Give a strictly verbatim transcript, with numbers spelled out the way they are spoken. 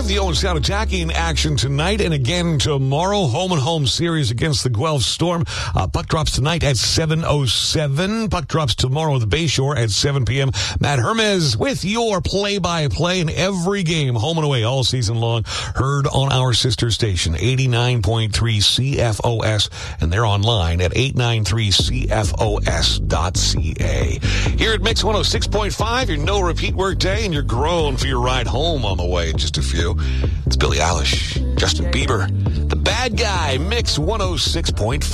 five. The Owen Sound Attacking in action tonight and again tomorrow. Home and home series against the Guelph Storm. Uh, puck drops tonight at seven oh seven. Puck drops tomorrow at the Bayshore at seven p.m. Matt Hermes with your play-by-play in every game, home and away, all season long. Heard on our sister station, eighty-nine point three C F O S, and they're online at eight nine three C F O S dot C A. Here at Mix one oh six point five, your no-repeat work day, and you're grown for your ride home on the way in just a few. It's Billie Eilish, Justin Bieber, The Bad Guy, Mix one oh six point five.